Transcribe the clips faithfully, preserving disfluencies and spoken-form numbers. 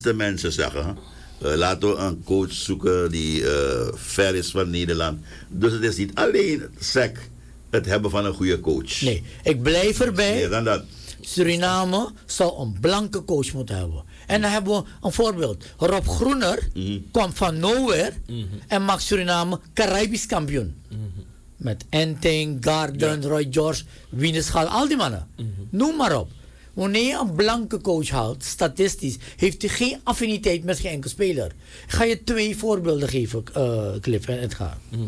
De mensen zeggen, uh, laten we een coach zoeken die uh, ver is van Nederland. Dus het is niet alleen sec het hebben van een goede coach. Nee, ik blijf erbij. Meer dan dat. Suriname zou een blanke coach moeten hebben. En dan hebben we een voorbeeld. Rob Groener mm-hmm. kwam van nowhere mm-hmm. en maakt Suriname Caribisch kampioen. Mm-hmm. Met Enting, Garden, ja. Roy George, Wieneschal, al die mannen. Mm-hmm. Noem maar op. Wanneer je een blanke coach houdt, statistisch, heeft hij geen affiniteit met geen enkel speler. Ik ga je twee voorbeelden geven, uh, Cliff en Edgar. Mm-hmm.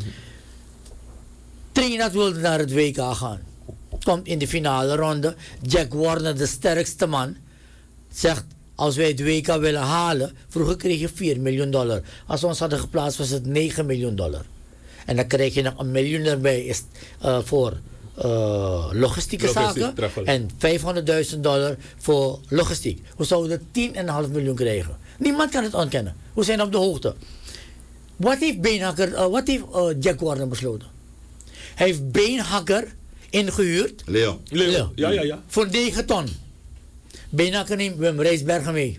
Trinidad wilde naar het W K gaan. Komt in de finale ronde. Jack Warner, de sterkste man, zegt: als wij het W K willen halen, vroeger kreeg je vier miljoen dollar. Als we ons hadden geplaatst, was het negen miljoen dollar. En dan krijg je nog een miljoen erbij is, uh, voor uh, logistieke Logistiek, zaken. Travel. En vijfhonderdduizend dollar voor logistiek. We zouden tien komma vijf miljoen krijgen. Niemand kan het ontkennen. We zijn op de hoogte. Wat heeft Beenhakker, uh, wat heeft uh, Jack Warner besloten? Hij heeft Beenhakker ingehuurd. Leo. Leo. Leo. Ja, ja, ja. Voor negen ton. Beenhakker neemt Wim Rijsbergen mee.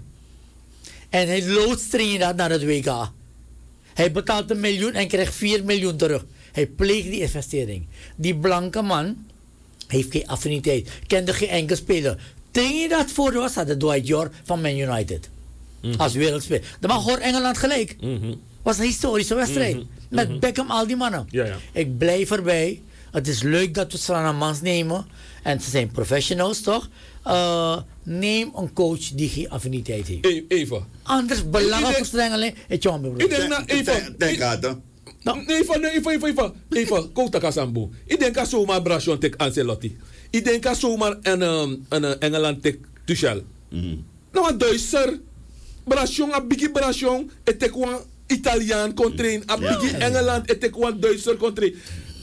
En hij loodst Trinidad naar het W K. Hij betaalt een miljoen en krijgt vier miljoen terug. Hij pleegt die investering. Die blanke man heeft geen affiniteit. Kende geen enkel speler. Trinidad voor was had de Dwight York van Man United. Mm-hmm. Als wereldspeler. De man hoort Engeland gelijk. Mm-hmm. Was een historische wedstrijd. Mm-hmm. Met mm-hmm. Beckham, al die mannen. Ja, ja. Ik blijf erbij. Het is leuk dat we Stranamans nemen. En ze zijn professionals, toch? Uh, neem een coach die geen affiniteit heeft. E- even. Anders belangrijk voor strengeling. Ik denk na even. Denk aan Nee, even, nee, even, even, even. Even, Kouta Kasambo. Ik denk aan zomaar Brasjon tek Ancelotti. Ik denk aan zomaar een, um, een Engeland tek Tuchel. Mm-hmm. Nou, een Duitser. Brasjon, een biggie Brasjon. Het tek een Italiaan kon trainen. Een biggie Engeland. Het tek een Duitser kon trainen.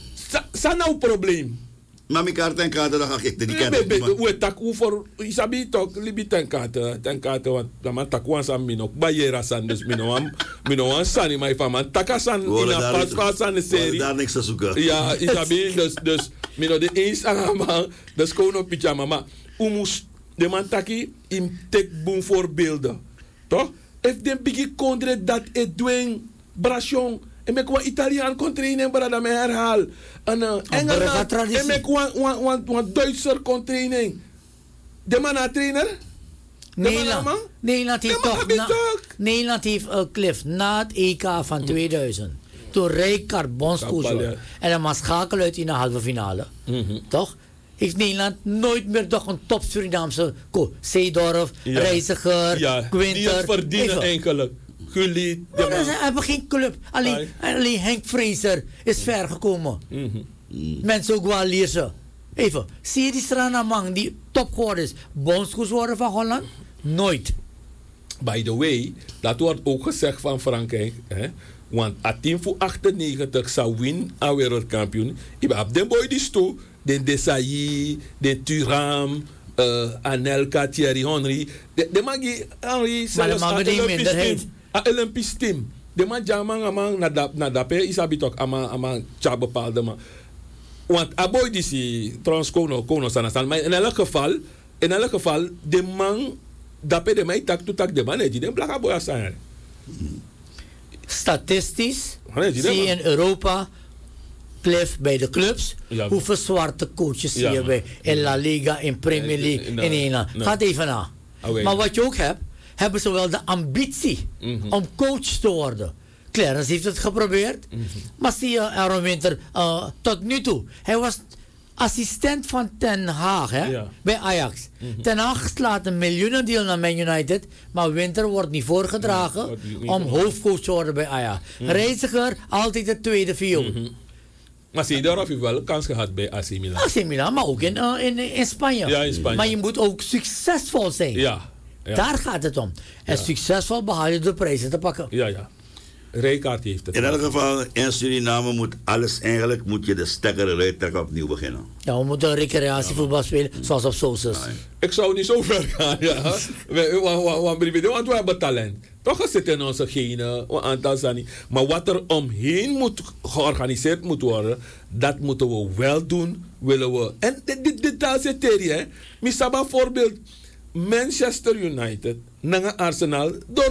Sa nou probleem. Maar mijn kaart en kaarten, dan ga ik die kennen. Hoe tak hoe voor isabi toch libi ten kaarten, ten kaarten want dan man tak wan san minok bayera san dus minoam minoam sani maar van man takasan in een pas pas aan de serie. Daar niks te zoeken. Ja, isabi dus dus mino de eens aan man, dus gewoon op pyjama maar umus de man taki in tek boom voorbeelden, toch? If de bigi kondre dat het doen Brasjon en ik kwam Italiaan kon trainen, maar dat me herhaal. En uh, Engeland, en ik kwam Duitser kon trainen. De man een trainer? Nederland. Nederland heeft toch... Na, Nederland heeft uh, Cliff na het E K van tweeduizend. Toen Rijkaard bondscoach was. En dan maar schakelen uit in de halve finale. Mm-hmm. Toch? Heeft Nederland nooit meer toch een top Surinaamse coach. Seedorf, ja. Reiziger, ja. Quinter. Die het verdienen eigenlijk. Jullie, ja, maar ze hebben geen club. Alleen, alleen Henk Fraser is ver gekomen. Mm-hmm. Mensen ook wel lezen. Even, zie je die Stranamang die top geworden is, bondscoach worden van Holland? Nooit. By the way, dat wordt ook gezegd van Frankrijk. Hè? Want het team voor achtennegentig zou winnen aan wereldkampioen. Ik heb de boy die stoel, de Desailly, de Thuram. Uh, Anelka, Thierry Henry. De, de magi Henry zelfs aan de Olympisch team. Olympisch team. De man jaman amang na dap na dape isabi tok ama ama cha bepaalde man. Want aboy disi trouwens kono kono sana staan. Maar in elk geval, in elk geval de man dape de mij tak to tak de man die de blaka boy zijn. Statistisch zie je in Europa Cliff bij de clubs. Ja, hoeveel zwarte coaches zie ja, je bij in La Liga, in Premier League, in, in, in Nederland. No. Gaat even na. Okay. Maar wat je ook hebt, hebben ze wel de ambitie mm-hmm. om coach te worden. Clarence heeft het geprobeerd. Mm-hmm. Maar zie je, Aaron Winter, uh, tot nu toe. Hij was assistent van Ten Hag hè, ja. bij Ajax. Mm-hmm. Ten Hag slaat een miljoenendeal naar Man United. Maar Winter wordt niet voorgedragen mm-hmm. om hoofdcoach te worden bij Ajax. Mm-hmm. Reiziger, altijd de tweede viool. Mm-hmm. Maar zie je daarop heeft wel kans gehad bij A C Milan. A C Milan, maar ook in, uh, in, in Spanje. Ja, in Spanje. Maar je moet ook succesvol zijn. Ja. ja. Daar gaat het om. En ja. succesvol behaal je de prijzen te pakken. Ja, ja. Rijkaard heeft het. In elk geval, in Suriname moet alles eigenlijk, moet je de stekker eruit trekken opnieuw beginnen. Ja, we moeten recreatievoetbal ja, spelen, zoals op Sosos. Ja, ik zou niet zo ver gaan, ja. Want we hebben talent. Toch zit in onze genen, een aantal zijn. Maar wat er omheen moet georganiseerd moet worden, dat moeten we wel doen, willen we. En dit, dit, dit daar zit er, hè. Misaba voorbeeld, Manchester United, naar Arsenal, door